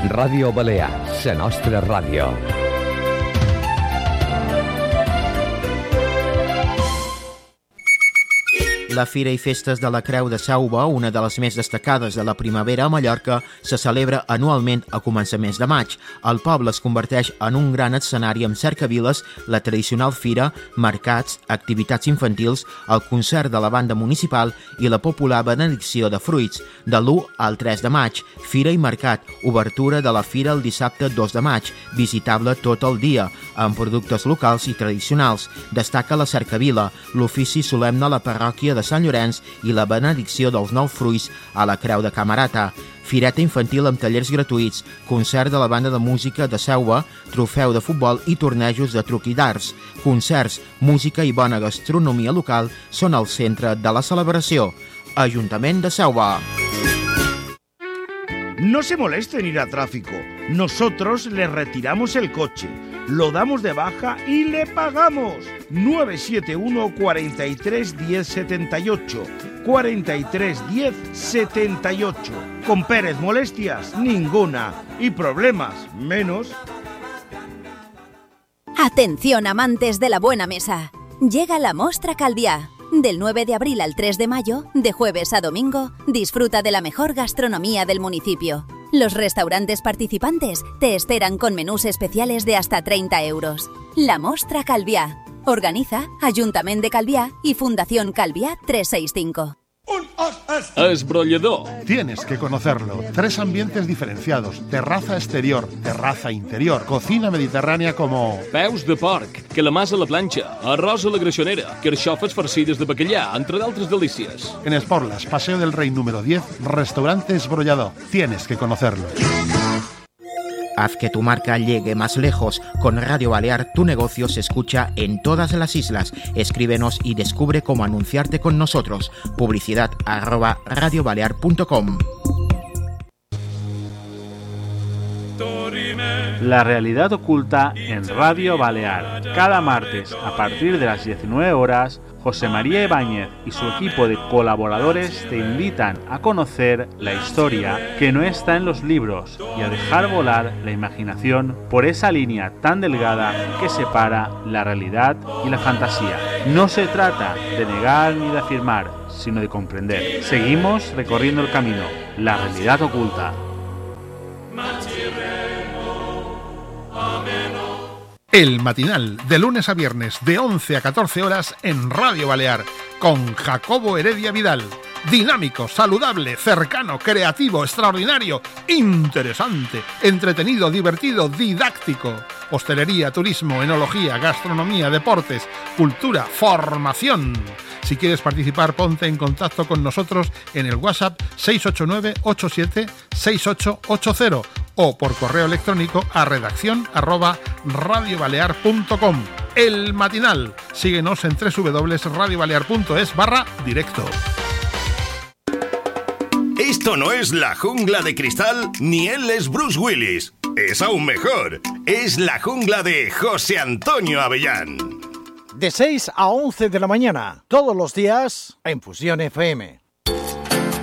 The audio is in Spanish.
Ràdio Balear, la nostra ràdio. La Fira i Festes de la Creu de Sauva, una de les més destacades de la primavera a Mallorca, se celebra anualment a començaments de maig. El poble es converteix en un gran escenari amb cercaviles, la tradicional fira, mercats, activitats infantils, el concert de la banda municipal i la popular benedicció de fruits. De l'1 al 3 de maig, fira i mercat, obertura de la fira el dissabte 2 de maig, visitable tot el dia, amb productes locals i tradicionals. Destaca la cercavila, l'ofici solemne a la parròquia de Sant Llorenç i la benedicció dels nous fruits a la Creu de Camerata. Fireta infantil amb tallers gratuïts, concert de la banda de música de Sauva, trofeu de futbol i tornejos de truc i darts. Concerts, música i bona gastronomia local són al centre de la celebració. Ajuntament de Sauva. No se moleste en ir a tráfico. Nosotros le retiramos el coche, lo damos de baja y le pagamos. 971 43 10 78 43 10 78. Con Pérez molestias ninguna y problemas menos. Atención amantes de la buena mesa. Llega la Mostra Calviá. Del 9 de abril al 3 de mayo, de jueves a domingo, disfruta de la mejor gastronomía del municipio. Los restaurantes participantes te esperan con menús especiales de hasta 30 euros. La Mostra Calviá. Organiza Ajuntament de Calviá y Fundación Calviá 365. Esbrollador. Tienes que conocerlo. 3 ambientes diferenciados. Terraza exterior, terraza interior, cocina mediterránea como... Peus de porc, calamars a la planxa, arròs a la greixonera, carxofes farcides de bacallà, entre d'altres delícies. En Esporlas, Paseo del Rey número 10, restaurante Esbrollador. Tienes que conocerlo. Haz que tu marca llegue más lejos. Con Radio Balear, tu negocio se escucha en todas las islas. Escríbenos y descubre cómo anunciarte con nosotros. Publicidad@radiobalear.com. La realidad oculta en Radio Balear. Cada martes, a partir de las 19 horas, José María Ibáñez y su equipo de colaboradores te invitan a conocer la historia que no está en los libros y a dejar volar la imaginación por esa línea tan delgada que separa la realidad y la fantasía. No se trata de negar ni de afirmar, sino de comprender. Seguimos recorriendo el camino, la realidad oculta. El Matinal, de lunes a viernes, de 11 a 14 horas en Radio Balear, con Jacobo Heredia Vidal. Dinámico, saludable, cercano, creativo, extraordinario, interesante, entretenido, divertido, didáctico. Hostelería, turismo, enología, gastronomía, deportes, cultura, formación. Si quieres participar, ponte en contacto con nosotros en el WhatsApp 689-87-6880 o por correo electrónico a redacción@radiobalear.com. El Matinal. Síguenos en www.radiobalear.es/directo. Esto no es la jungla de cristal, ni él es Bruce Willis. Es aún mejor. Es la jungla de José Antonio Avellán. De 6 a 11 de la mañana, todos los días, en Fusión FM.